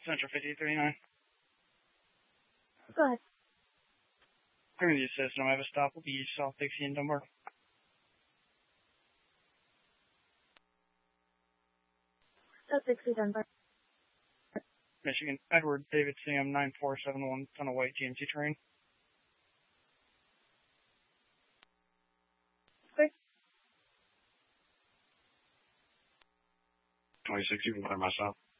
Central 5839. Go ahead. Currently system, I have a stop will be South Dixie and Dunbar. South Dixie, Dunbar. Michigan, Edward David Sam 9471, ton of white GMC train. Quick. 26, you can clear myself.